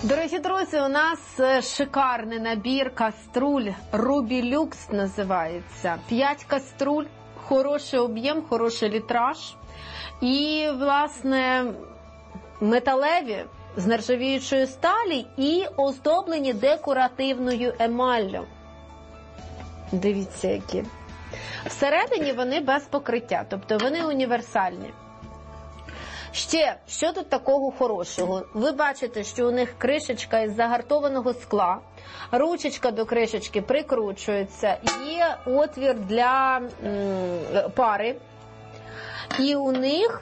Дорогі друзі, у нас шикарний набір каструль, Ruby Lux називається. 5 каструль, хороший об'єм, хороший літраж. І, власне, металеві з нержавіючої сталі і оздоблені декоративною емаллю. Дивіться, які. Всередині вони без покриття, тобто вони універсальні. Ще, що тут такого хорошого? Ви бачите, що у них кришечка із загартованого скла, ручечка до кришечки прикручується, є отвір для пари, і у них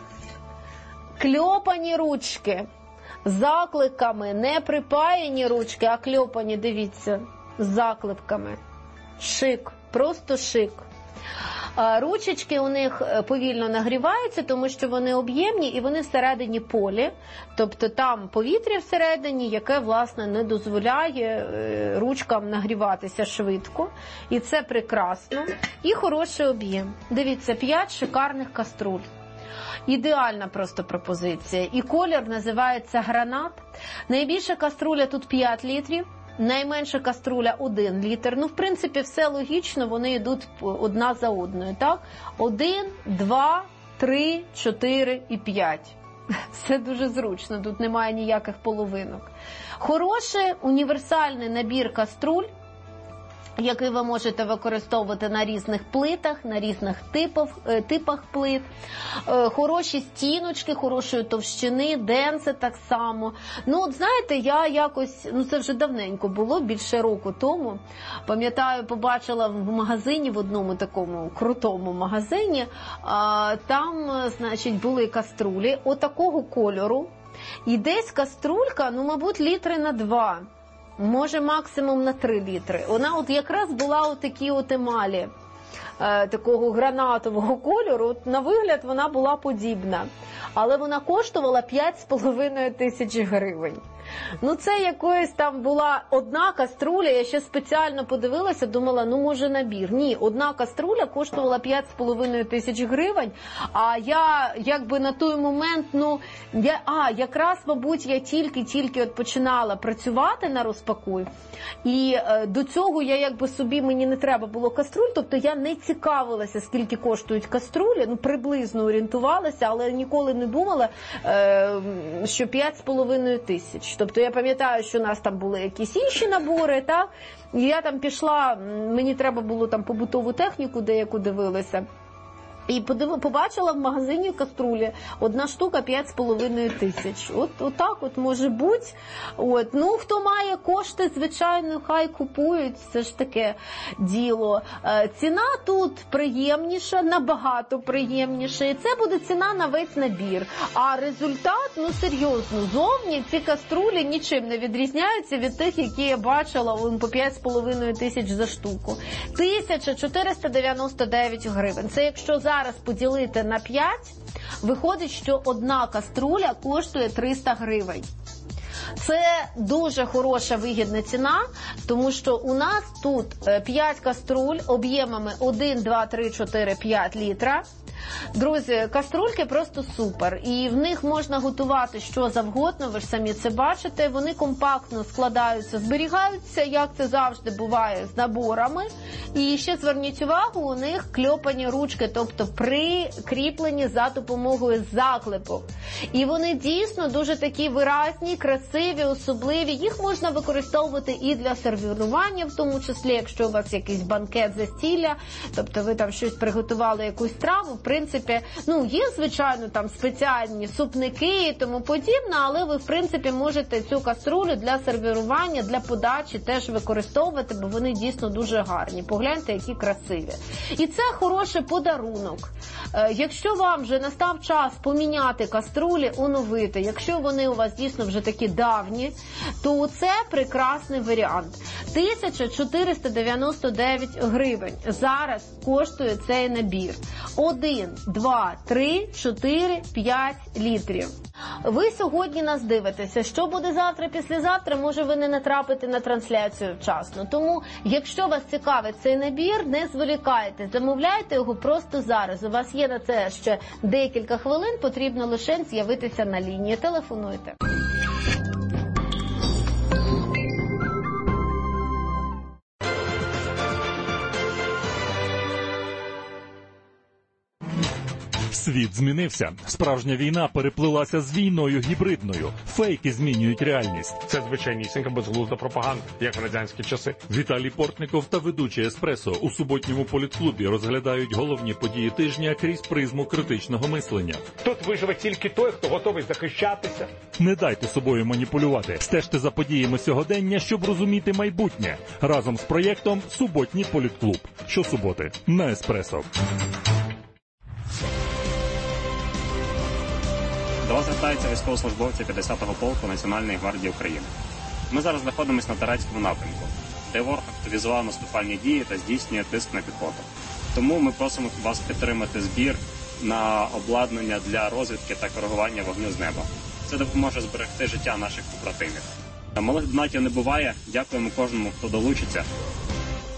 кльопані ручки з закликами, не припаяні ручки, а кльопані, дивіться, з закликами. Шик, просто шик. Ручечки у них повільно нагріваються, тому що вони об'ємні і вони всередині полі. Тобто там повітря всередині, яке, власне, не дозволяє ручкам нагріватися швидко. І це прекрасно. І хороший об'єм. Дивіться, 5 шикарних каструль. Ідеальна просто пропозиція. І колір називається гранат. Найбільша каструля тут 5 літрів. Найменша каструля 1 літр. Ну, в принципі, все логічно, вони йдуть одна за одною, так? 1, 2, 3, 4 і 5. Все дуже зручно, тут немає ніяких половинок. Хороший універсальний набір каструль, який ви можете використовувати на різних плитах, на різних типах плит. Хороші стіночки, хорошої товщини, денце так само. Ну, от знаєте, я якось, це вже давненько було, більше року тому. Пам'ятаю, побачила в магазині, в одному такому крутому магазині, там, значить, були каструлі отакого кольору. І десь каструлька, мабуть, літри на 2. Може, максимум на 3 літри. Вона от якраз була отакі от емалі, такого гранатового кольору. На вигляд вона була подібна. Але вона коштувала 5,5 тисяч гривень. Це якоїсь там була одна каструля, я ще спеціально подивилася, думала, може набір. Ні, одна каструля коштувала 5,5 тисяч гривень, а я якби на той момент, якраз, мабуть, я тільки от починала працювати на розпакуй, і до цього я якби собі, мені не треба було каструль, тобто я не цікавилася, скільки коштують каструлі, приблизно орієнтувалася, але ніколи не думала, що 5,5 тисяч. Тобто я пам'ятаю, що у нас там були якісь інші набори, так? І я там пішла, мені треба було там побутову техніку деяку дивилася. І побачила в магазині каструлі, одна штука 5,5 тисяч. От так може бути. Хто має кошти, звичайно, хай купують, це ж таке діло. Ціна тут приємніша, набагато приємніша, і це буде ціна на весь набір. А результат, серйозно, зовні ці каструлі нічим не відрізняються від тих, які я бачила по 5,5 тисяч за штуку. 1499 гривень. Це якщо зараз поділити на 5, виходить, що одна каструля коштує 300 гривень. Це дуже хороша вигідна ціна, тому що у нас тут 5 каструль об'ємами 1, 2, 3, 4, 5 літра. Друзі, каструльки просто супер, і в них можна готувати що завгодно, ви ж самі це бачите, вони компактно складаються, зберігаються, як це завжди буває з наборами, і ще зверніть увагу, у них кльопані ручки, тобто прикріплені за допомогою заклепок. І вони дійсно дуже такі виразні, красиві, особливі, їх можна використовувати і для сервірування, в тому числі, якщо у вас якийсь банкет, застілля, тобто ви там щось приготували, якусь страву, в принципі, є, звичайно, там спеціальні супники і тому подібне, але ви, в принципі, можете цю каструлю для сервірування, для подачі теж використовувати, бо вони дійсно дуже гарні. Погляньте, які красиві. І це хороший подарунок. Якщо вам вже настав час поміняти каструлі, оновити, якщо вони у вас дійсно вже такі давні, то це прекрасний варіант. 1499 гривень зараз коштує цей набір. 1, 2, 3, 4, 5 літрів. Ви сьогодні нас дивитеся. Що буде завтра, післязавтра, може ви не натрапите на трансляцію вчасно. Тому, якщо вас цікавить цей набір, не зволікайте, замовляйте його просто зараз. У вас є на це ще декілька хвилин, потрібно лише з'явитися на лінії. Телефонуйте. Світ змінився. Справжня війна переплилася з війною гібридною. Фейки змінюють реальність. Це звичайнісінька безглузда пропаганда, як в радянські часи. Віталій Портников та ведучий «Еспресо» у суботньому політклубі розглядають головні події тижня крізь призму критичного мислення. Тут виживе тільки той, хто готовий захищатися. Не дайте собою маніпулювати. Стежте за подіями сьогодення, щоб розуміти майбутнє. Разом з проєктом «Суботній політклуб». Щосуботи на «Еспресо». До вас звертаються військовослужбовці 50-го полку Національної гвардії України. Ми зараз знаходимося на Тарецькому напрямку, де ворог активізував наступальні дії та здійснює тиск на піхоту. Тому ми просимо вас підтримати збір на обладнання для розвідки та коригування вогню з неба. Це допоможе зберегти життя наших побратимів. Малих донатів не буває. Дякуємо кожному, хто долучиться.